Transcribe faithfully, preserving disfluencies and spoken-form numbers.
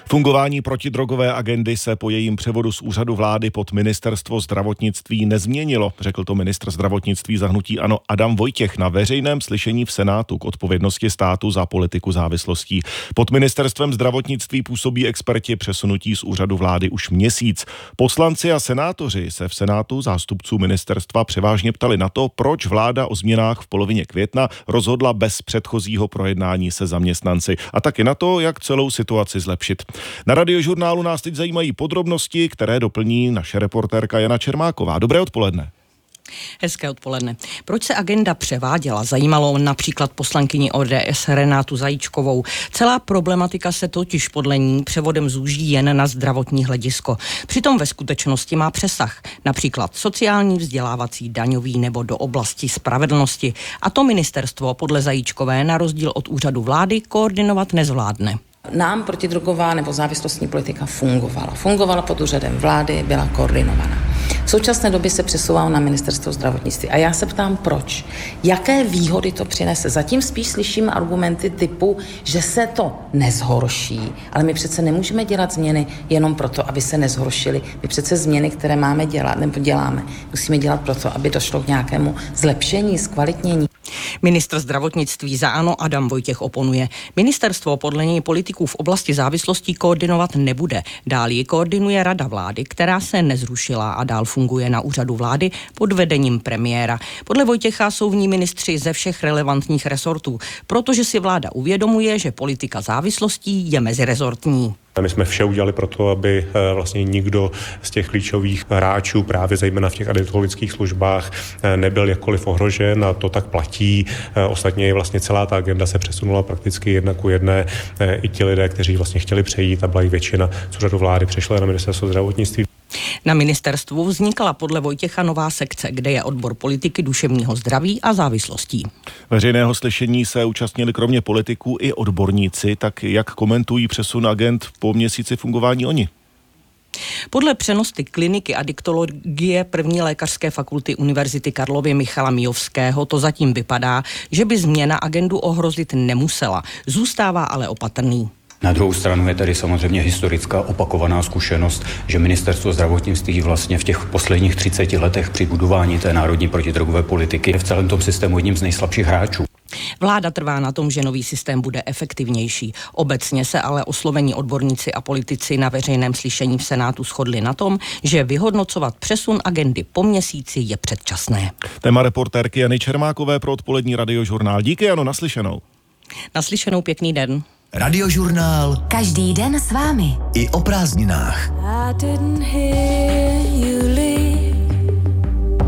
Fungování protidrogové agendy se po jejím převodu z úřadu vlády pod ministerstvo zdravotnictví nezměnilo, řekl to ministr zdravotnictví za hnutí ANO Adam Vojtěch na veřejném slyšení v Senátu k odpovědnosti státu za politiku závislostí. Pod ministerstvem zdravotnictví působí experti přesunutí z úřadu vlády už měsíc. Poslanci a senátoři se v Senátu zástupců ministerstva převážně ptali na to, proč vláda o změnách v polovině května rozhodla bez předchozího projednání se zaměstnanci a taky na to, jak celou situaci zlepšit. Na Radiožurnálu nás teď zajímají podrobnosti, které doplní naše reportérka Jana Čermáková. Dobré odpoledne. Hezké odpoledne. Proč se agenda převáděla? Zajímalo například poslankyni O D S Renátu Zajíčkovou. Celá problematika se totiž podle ní převodem zúží jen na zdravotní hledisko. Přitom ve skutečnosti má přesah. Například sociální, vzdělávací, daňový nebo do oblasti spravedlnosti. A to ministerstvo podle Zajíčkové na rozdíl od úřadu vlády koordinovat nezvládne. Nám protidrogová nebo závislostní politika fungovala. Fungovala pod úřadem vlády, byla koordinovaná. V současné době se přesouvá na ministerstvo zdravotnictví. A já se ptám, proč? Jaké výhody to přinese? Zatím spíš slyším argumenty typu, že se to nezhorší. Ale my přece nemůžeme dělat změny jenom proto, aby se nezhoršily. My přece změny, které máme dělat, nebo děláme, musíme dělat proto, aby došlo k nějakému zlepšení, zkvalitnění. Ministr zdravotnictví za ANO Adam Vojtěch oponuje. Ministerstvo podle něj politiků v oblasti závislostí koordinovat nebude. Dál ji koordinuje Rada vlády, která se nezrušila a dál funguje na úřadu vlády pod vedením premiéra. Podle Vojtěcha jsou v ní ministři ze všech relevantních resortů, protože si vláda uvědomuje, že politika závislostí je mezirezortní. My jsme vše udělali pro to, aby vlastně nikdo z těch klíčových hráčů, právě zejména v těch adiktologických službách, nebyl jakkoliv ohrožen a to tak platí. Ostatně vlastně celá ta agenda se přesunula prakticky jedna ku jedné. I ti lidé, kteří vlastně chtěli přejít a byla jich většina z úřadu vlády, přešla na ministerstvo zdravotnictví. Na ministerstvu vznikla podle Vojtěcha nová sekce, kde je odbor politiky, duševního zdraví a závislostí. Veřejného slyšení se účastnili kromě politiků i odborníci, tak jak komentují přesun agend po měsíci fungování oni? Podle přenosty kliniky adiktologie první lékařské fakulty Univerzity Karlovy Michala Mijovského to zatím vypadá, že by změna agendu ohrozit nemusela. Zůstává ale opatrný. Na druhou stranu je tady samozřejmě historická opakovaná zkušenost, že ministerstvo zdravotnictví vlastně v těch posledních třiceti letech při budování té národní protidrogové politiky je v celém tom systému jedním z nejslabších hráčů. Vláda trvá na tom, že nový systém bude efektivnější. Obecně se ale oslovení odborníci a politici na veřejném slyšení v Senátu shodli na tom, že vyhodnocovat přesun agendy po měsíci je předčasné. Téma reportérky Jany Čermákové pro odpolední Radiožurnál. Díky, Jano, naslyšenou. Naslyšenou, pěkný den. Radiožurnál. Každý den s vámi. I o prázdninách. I didn't hear you.